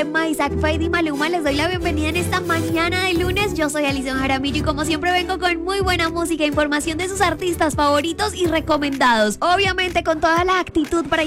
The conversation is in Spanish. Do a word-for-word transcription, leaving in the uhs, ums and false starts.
Emma, Isaac, Faid y Maluma. Les doy la bienvenida en esta mañana de lunes. Yo soy Alison Jaramillo y como siempre vengo con muy buena música, información de sus artistas favoritos y recomendados. Obviamente con toda la actitud para